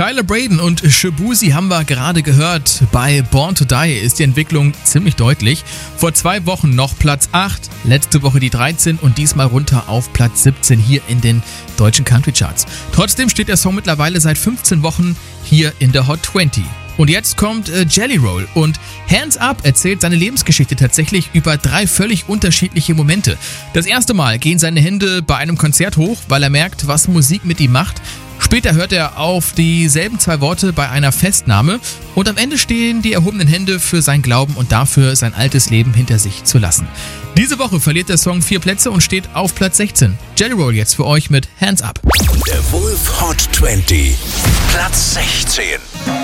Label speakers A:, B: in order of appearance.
A: Tyler Braden und Shabuzi haben wir gerade gehört. Bei Born to Die ist die Entwicklung ziemlich deutlich. Vor 2 Wochen noch Platz 8, letzte Woche die 13 und diesmal runter auf Platz 17 hier in den deutschen Country Charts. Trotzdem steht der Song mittlerweile seit 15 Wochen hier in der Hot 20. Und jetzt kommt Jelly Roll und Hands Up erzählt seine Lebensgeschichte tatsächlich über 3 völlig unterschiedliche Momente. Das erste Mal gehen seine Hände bei einem Konzert hoch, weil er merkt, was Musik mit ihm macht. Später hört er auf dieselben 2 Worte bei einer Festnahme und am Ende stehen die erhobenen Hände für sein Glauben und dafür, sein altes Leben hinter sich zu lassen. Diese Woche verliert der Song 4 Plätze und steht auf Platz 16. Jelly Roll jetzt für euch mit Hands Up.
B: Der Wolf Hot 20, Platz 16.